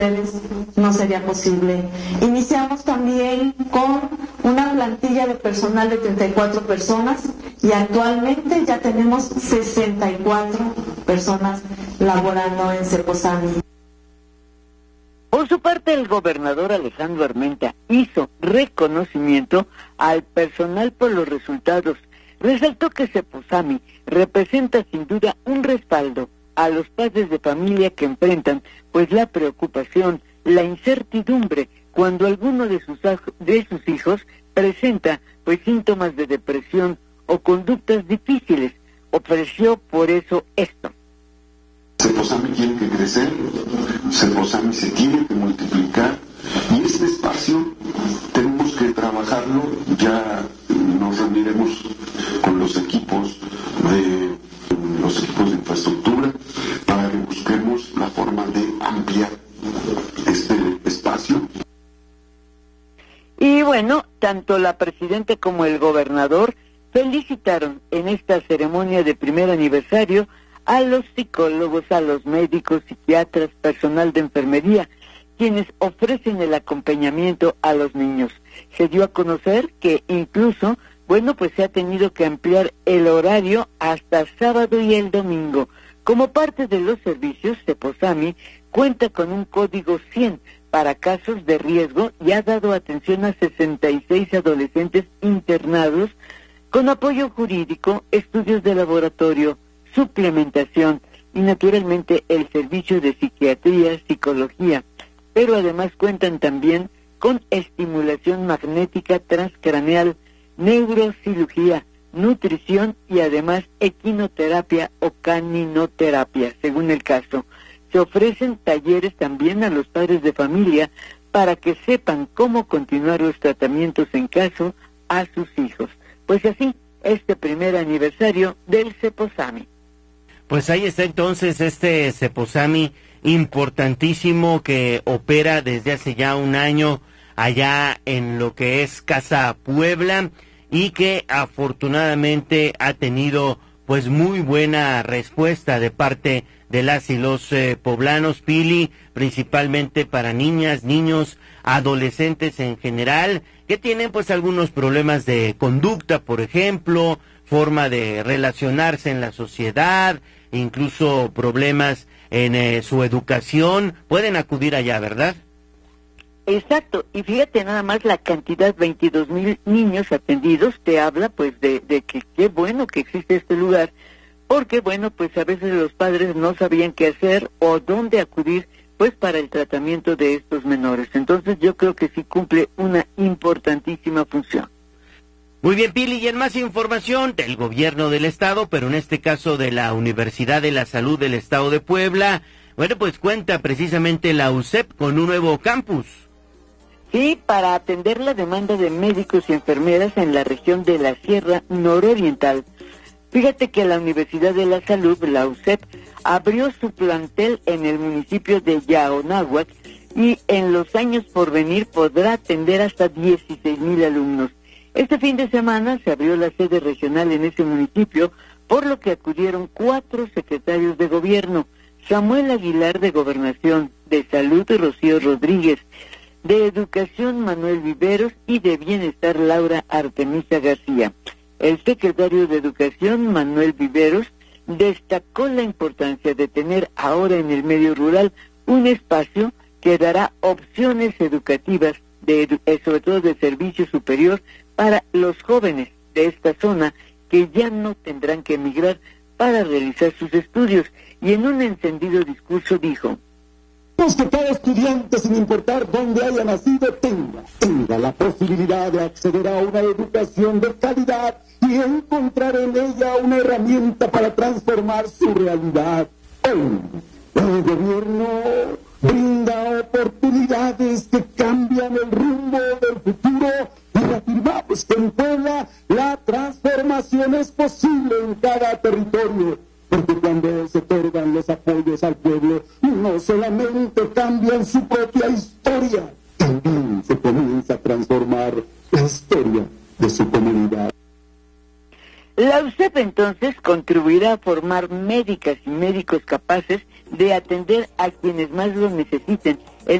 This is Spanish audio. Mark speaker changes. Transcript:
Speaker 1: no sería posible. Iniciamos también con una plantilla de personal de 34 personas y actualmente ya tenemos 64 personas laborando en Ceposami.
Speaker 2: Por su parte, el gobernador Alejandro Armenta hizo reconocimiento al personal por los resultados. Resaltó que Ceposami representa sin duda un respaldo a los padres de familia que enfrentan pues la preocupación, la incertidumbre cuando alguno de sus hijos presenta pues síntomas de depresión o conductas difíciles. Ofreció por eso esto.
Speaker 3: Ceposami tiene que crecer, Ceposami se tiene que multiplicar y este espacio tenemos que trabajarlo. Ya nos reuniremos con los equipos de infraestructura para que busquemos la forma de ampliar este espacio.
Speaker 2: Y bueno, tanto la presidenta como el gobernador felicitaron en esta ceremonia de primer aniversario a los psicólogos, a los médicos, psiquiatras, personal de enfermería, quienes ofrecen el acompañamiento a los niños. Se dio a conocer que incluso, bueno, pues se ha tenido que ampliar el horario hasta sábado y el domingo. Como parte de los servicios, Ceposami cuenta con un código 100 para casos de riesgo y ha dado atención a 66 adolescentes internados con apoyo jurídico, estudios de laboratorio, suplementación y naturalmente el servicio de psiquiatría, psicología, pero además cuentan también con estimulación magnética transcraneal, neurocirugía, nutrición y además equinoterapia o caninoterapia, según el caso. Se ofrecen talleres también a los padres de familia para que sepan cómo continuar los tratamientos en caso a sus hijos. Pues así, este primer aniversario del Ceposami.
Speaker 4: Pues ahí está entonces este Ceposami importantísimo que opera desde hace ya un año allá en lo que es Casa Puebla y que afortunadamente ha tenido pues muy buena respuesta de parte de las y los poblanos, Pili, principalmente para niñas, niños, adolescentes en general, que tienen pues algunos problemas de conducta, por ejemplo, forma de relacionarse en la sociedad, incluso problemas en su educación, pueden acudir allá, ¿verdad?
Speaker 2: Exacto, y fíjate nada más la cantidad, 22,000 niños atendidos, te habla pues de que qué bueno que existe este lugar, porque bueno, pues a veces los padres no sabían qué hacer o dónde acudir pues para el tratamiento de estos menores. Entonces yo creo que sí cumple una importantísima función.
Speaker 4: Muy bien, Pili, y en más información del gobierno del estado, pero en este caso de la Universidad de la Salud del Estado de Puebla, bueno, pues cuenta precisamente la UCEP con un nuevo campus.
Speaker 2: Sí, para atender la demanda de médicos y enfermeras en la región de la Sierra Nororiental. Fíjate que la Universidad de la Salud, la UCEP, abrió su plantel en el municipio de Yaonáhuac y en los años por venir podrá atender hasta 16,000 alumnos. Este fin de semana se abrió la sede regional en ese municipio, por lo que acudieron 4 secretarios de gobierno: Samuel Aguilar de Gobernación, de Salud Rocío Rodríguez, de Educación Manuel Viveros y de Bienestar Laura Artemisa García. El secretario de Educación Manuel Viveros destacó la importancia de tener ahora en el medio rural un espacio que dará opciones educativas, sobre todo de servicio superior, para los jóvenes de esta zona que ya no tendrán que emigrar para realizar sus estudios. Y en un encendido discurso dijo:
Speaker 5: que cada estudiante, sin importar dónde haya nacido, tenga la posibilidad de acceder a una educación de calidad y encontrar en ella una herramienta para transformar su realidad. El gobierno brinda oportunidades que cambian el rumbo del futuro y reafirmamos que en Puebla la transformación es posible en cada territorio. Porque cuando se otorgan los apoyos al pueblo, no solamente cambian su propia historia, también se comienza a transformar la historia de su comunidad.
Speaker 2: La UCEP entonces contribuirá a formar médicas y médicos capaces de atender a quienes más lo necesiten.